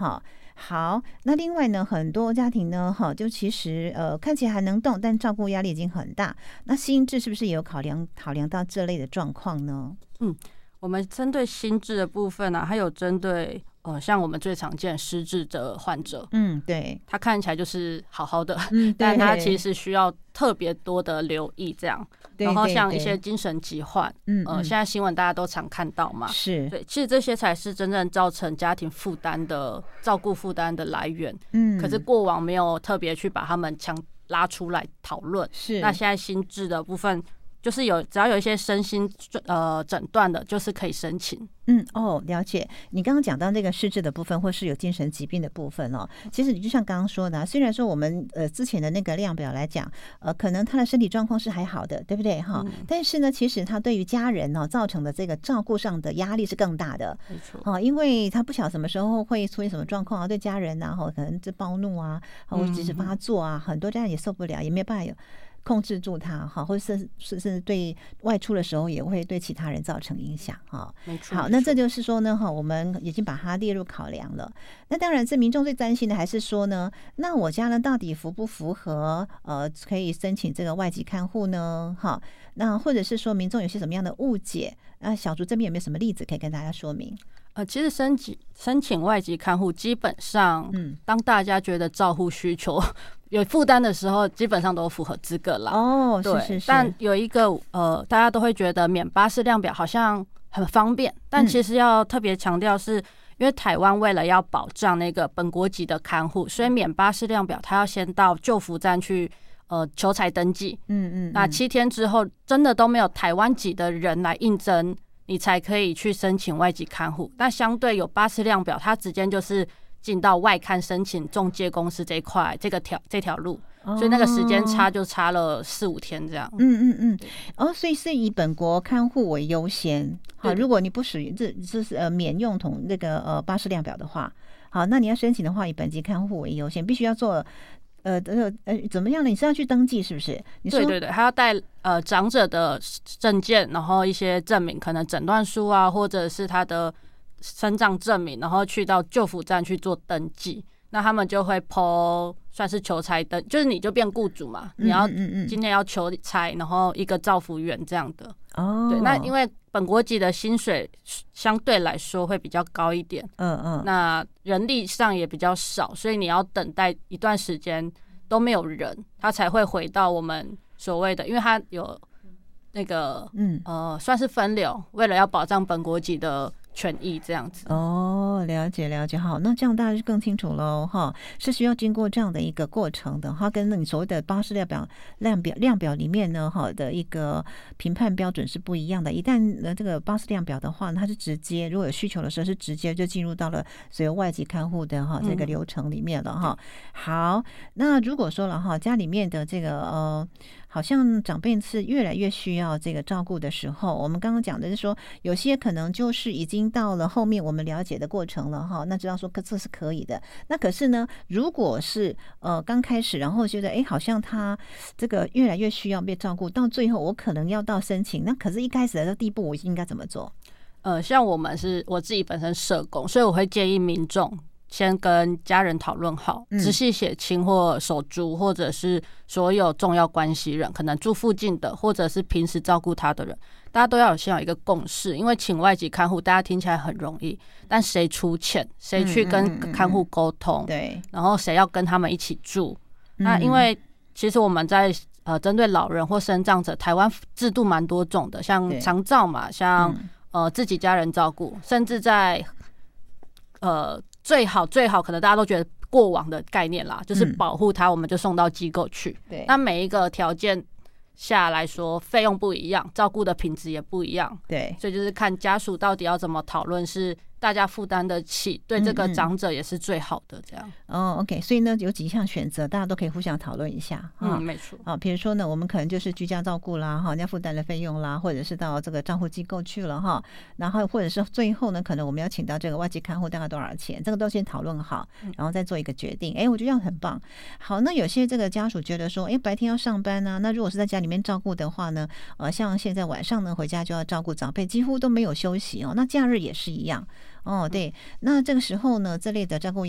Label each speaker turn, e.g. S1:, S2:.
S1: 哈。好，那另外呢，很多家庭呢，哈，就其实看起来还能动，但照顾压力已经很大。那心智是不是也有考量到这类的状况呢？
S2: 我们针对心智的部分还有针对像我们最常见失智的患者，
S1: 对，
S2: 他看起来就是好好的，但他其实需要特别多的留意这样。然后像一些精神疾患，现在新闻大家都常看到嘛，
S1: 是
S2: 对，其实这些才是真正造成家庭负担的照顾负担的来源。可是过往没有特别去把他们拉出来讨论。
S1: 是，
S2: 那现在心智的部分。就是只要有一些身心诊断的，就是可以申请。
S1: 了解。你刚刚讲到那个失智的部分，或是有精神疾病的部分其实你就像刚刚说的虽然说我们之前的那个量表来讲，可能他的身体状况是还好的，对不对哈？但是呢，其实他对于家人造成的这个照顾上的压力是更大的，
S2: 没错。
S1: 因为他不晓得什么时候会出现什么状况对家人可能就暴怒或者只是发作很多家人也受不了，也没有办法控制住他或者是对外出的时候也会对其他人造成影响
S2: 没错。
S1: 好，那这就是说呢我们已经把它列入考量了。那当然是民众最担心的还是说呢，那我家呢到底符不符合可以申请这个外籍看护呢？那或者是说民众有些什么样的误解？小竹这边有没有什么例子可以跟大家说明？
S2: 其实申请外籍看护，基本上，当大家觉得照护需求有负担的时候，基本上都符合资格啦。对，是。但有一个大家都会觉得免巴氏量表好像很方便，但其实要特别强调是，因为台湾为了要保障那个本国籍的看护，所以免巴氏量表他要先到就服站去求才登记。那7天之后，真的都没有台湾籍的人来应征，你才可以去申请外籍看护。但相对有巴氏量表，它直接就是进到外看申请中介公司这一块这条路，所以那个时间差就差了4-5天这样。
S1: 所以是以本国看护为优先。好，如果你不属于这是免用同那个巴氏量表的话，好，那你要申请的话，以本籍看护为优先，必须要做。怎么样呢？你是要去登记是不是？你说
S2: 对，他要带长者的证件，然后一些证明，可能诊断书或者是他的身障证明，然后去到就服站去做登记。那他们就会 po 算是求才登，就是你就变雇主嘛，你要今天要求差，然后一个照服员这样的。对，那因为本国籍的薪水相对来说会比较高一点，那人力上也比较少，所以你要等待一段时间都没有人，他才会回到我们所谓的，因为他有那个算是分流，为了要保障本国籍的权益这样子。
S1: 了解。好，那这样大家就更清楚喽是需要经过这样的一个过程的它跟你所谓的巴氏量表里面呢的一个评判标准是不一样的。一旦这个巴氏量表的话，它是直接如果有需求的时候是直接就进入到了所有外籍看护的这个流程里面了好，那如果说了家里面的这个好像长辈是越来越需要这个照顾的时候，我们刚刚讲的是说有些可能就是已经到了后面我们了解的过程了那知道说这是可以的。那可是呢，如果是刚开始然后觉得好像他这个越来越需要被照顾，到最后我可能要到申请，那可是一开始的地步我应该怎么做？
S2: 像我自己本身社工，所以我会建议民众先跟家人讨论好，直系血亲或手足，或者是所有重要关系人，可能住附近的，或者是平时照顾他的人，大家都要先有一个共识。因为请外籍看护，大家听起来很容易，但谁出钱，谁去跟看护沟通，
S1: 对，
S2: 然后谁要跟他们一起住。那因为其实我们在针对老人或身障者，台湾制度蛮多种的，像长照嘛，像自己家人照顾，甚至在最好可能大家都觉得过往的概念啦，就是保护他，我们就送到机构去。
S1: 对，
S2: 那每一个条件下来说，费用不一样，照顾的品质也不一样。
S1: 对，
S2: 所以就是看家属到底要怎么讨论，是大家负担得起，对这个长者也是最好的这样。
S1: OK， 所以呢有几项选择，大家都可以互相讨论一下。
S2: 没错。
S1: 比如说呢，我们可能就是居家照顾啦，人家负担的费用啦，或者是到这个照护机构去了然后或者是最后呢，可能我们要请到这个外籍看护大概多少钱，这个都先讨论好，然后再做一个决定。我觉得这样很棒。好，那有些这个家属觉得说，白天要上班啊，那如果是在家里面照顾的话呢，像现在晚上呢回家就要照顾长辈，几乎都没有休息那假日也是一样。对，那这个时候呢，这类的照顾